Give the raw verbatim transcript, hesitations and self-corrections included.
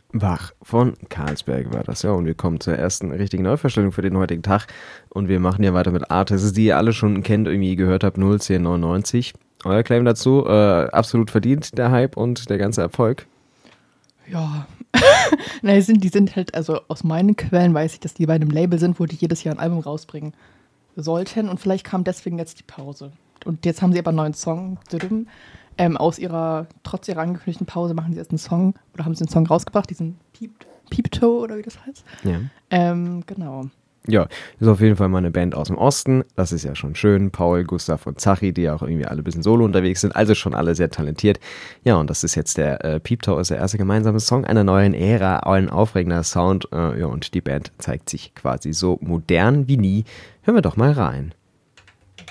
Wach von Carlsberg war das, ja. Und wir kommen zur ersten richtigen Neuvorstellung für den heutigen Tag. Und wir machen ja weiter mit Artists, die ihr alle schon kennt, irgendwie gehört habt, null zehn neunundneunzig. Euer Claim dazu, äh, absolut verdient, der Hype und der ganze Erfolg. Ja, na, die sind, die sind halt, also aus meinen Quellen weiß ich, dass die bei einem Label sind, wo die jedes Jahr ein Album rausbringen sollten. Und vielleicht kam deswegen jetzt die Pause. Und jetzt haben sie aber einen neuen Song. Ähm, aus ihrer, trotz ihrer angekündigten Pause machen sie jetzt einen Song, oder haben sie einen Song rausgebracht, diesen Peep, Peep Toe, oder wie das heißt. Ja. Ähm, genau. Ja, ist auf jeden Fall mal eine Band aus dem Osten. Das ist ja schon schön. Paul, Gustav und Zachi, die auch irgendwie alle ein bisschen solo unterwegs sind. Also schon alle sehr talentiert. Ja, und das ist jetzt der äh, Peep Toe, ist der erste gemeinsame Song einer neuen Ära. Ein aufregender Sound. Äh, ja, und die Band zeigt sich quasi so modern wie nie. Hören wir doch mal rein.